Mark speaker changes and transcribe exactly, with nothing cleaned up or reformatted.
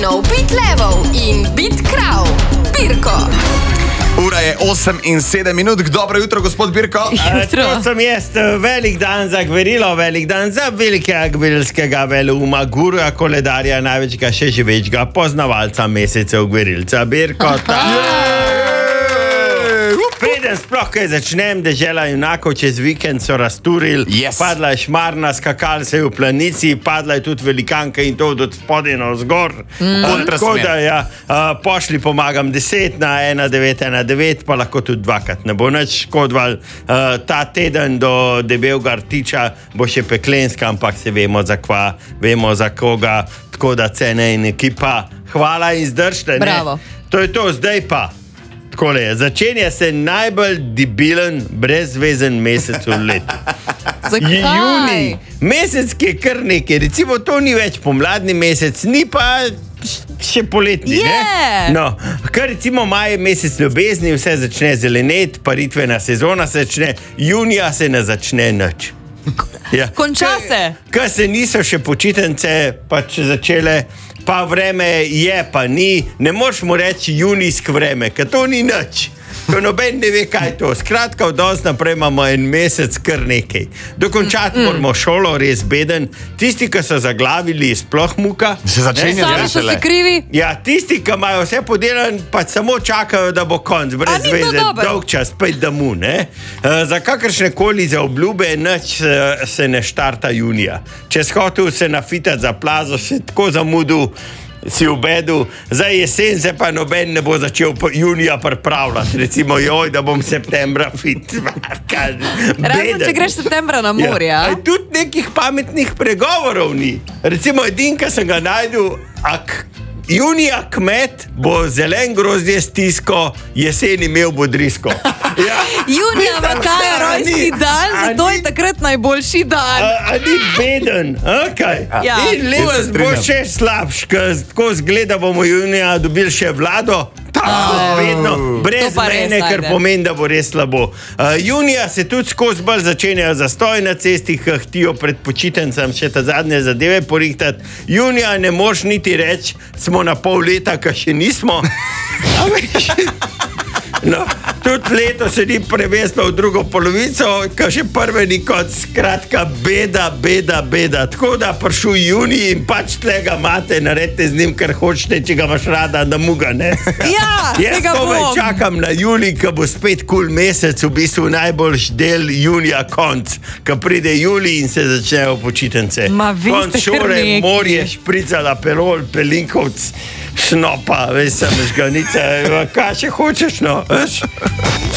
Speaker 1: Nov bit levov in bit krav. Birko.
Speaker 2: Ura je osem in sedem minut. Dobro jutro, gospod Birko.
Speaker 3: Jutro. To sem jaz, velik dan za gverilo, velik dan za velikega gverilskega veluma, guruja koledarja, največjega še živečega poznavalca mesecev gverilca Birko. Preden sploh kaj začnem, dežela junakov čez vikend so razturili,
Speaker 2: Yes.
Speaker 3: padla je šmarna, skakali se je v planici, padla je tudi velikanka in to od spodaj na vzgor. Mm. Tako da ja, uh, pošli pomagam deset na ena devet ena devet, pa lahko tudi dvakrat. Ne bo nič škodval. Uh, ta teden do debelega rtiča bo še peklenska, ampak se vemo za kva, vemo za koga, tako da cene in ekipa. Hvala in zdržite.
Speaker 4: Bravo.
Speaker 3: To je to, zdaj pa. Takole, začenja se najbolj debilen, brezvezen mesec v letu.
Speaker 4: Zakaj?
Speaker 3: Juni, mesec, ki je kar nekaj. Recimo, to ni več pomladni mesec, ni pa še poletni.
Speaker 4: Je.
Speaker 3: Ne? No, kar recimo maj je mesec ljubezni, vse začne zeleneti, paritvena sezona se začne, junija se ne začne nič. Ja.
Speaker 4: Konča se.
Speaker 3: Ker se niso še počitnice pač začele, pa vreme je, pa ni. Ne moš mu reči junijsko vreme, ker to ni nič. Ko noben ne ve, kaj je to. Skratka, od danes naprej imamo en mesec kar nekaj. Dokončati mm, mm. moramo šolo, res beden. Tisti, ki so zaglavili, sploh muka.
Speaker 2: Se začenja
Speaker 4: Sami so si krivi.
Speaker 3: Ja, tisti, ki imajo vse podelano, pa samo čakajo, da bo konc, brez veze, dolg čas, pet damu. Ne? Uh, za kakršne koli za obljube nič uh, se ne štarta junija. Če si hotel se nafitati za plazo, še tako zamudil, si v bedu, za jesen se pa noben ne bo začel junija pripravljati. Recimo, joj, da bom septembra fit.
Speaker 4: Razen, če greš septembra na morje.
Speaker 3: Ja.
Speaker 4: Ja.
Speaker 3: Tudi nekih pametnih pregovorov ni. Recimo, edin, ki sem ga najdel, ak junija kmet bo zelen grozdje stisko, jesen imel bodrisko. Ja.
Speaker 4: Junija ima kaj rojstni dan, zato je takrat najboljši dan.
Speaker 3: A, a ni beden, okay.
Speaker 4: Ja.
Speaker 3: In letos bo še slabš, ker tako zgleda, bomo junija dobili še vlado. Tako vedno, brez
Speaker 4: To pa res,
Speaker 3: mene, ker
Speaker 4: ajde.
Speaker 3: pomeni, da bo res slabo. Uh, junija se tudi skozi bolj začenjajo zastoji na cesti, ki htijo pred počitnicami še ta zadnje zadeve porihtati. Junija ne moš niti reči, smo na pol leta, ki še nismo. A veš? No, tudi leto se ni preveslo v drugo polovico, ki še prve ni kot, skratka, beda, beda, beda. Tako da prišel juni in pač tlega mate, naredite z njim, kar hočete, če ga imaš rada, da mu ga ne.
Speaker 4: Ja,
Speaker 3: Jaz
Speaker 4: tega
Speaker 3: komaj
Speaker 4: bom.
Speaker 3: čakam na julij, ko bo spet kul mesec, v bistvu najboljši del junija konc, ko pride julij in se začnejo počitnice.
Speaker 4: Ma, vi
Speaker 3: Konc
Speaker 4: ste kar
Speaker 3: šore,
Speaker 4: neki.
Speaker 3: morje, špricala, perol, pelinkovc, šnopa, veš, sem žganica, kaj še hočeš, no, veš?